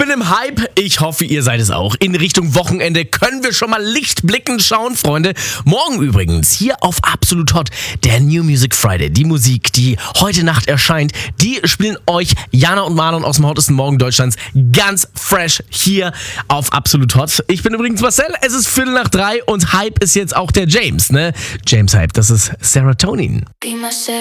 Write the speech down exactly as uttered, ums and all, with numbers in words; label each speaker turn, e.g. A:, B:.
A: bin im Hype. Ich hoffe, ihr seid es auch. In Richtung Wochenende können wir schon mal lichtblickend schauen, Freunde. Morgen übrigens hier auf Absolut Hot, der New Music Friday. Die Musik, die heute Nacht erscheint, die spielen euch Jana und Marlon aus dem hottesten Morgen Deutschlands ganz fresh hier auf Absolut Hot. Ich bin übrigens Marcel, es ist Viertel nach drei und Hype ist jetzt auch der James, ne? James Hype, das ist Serotonin.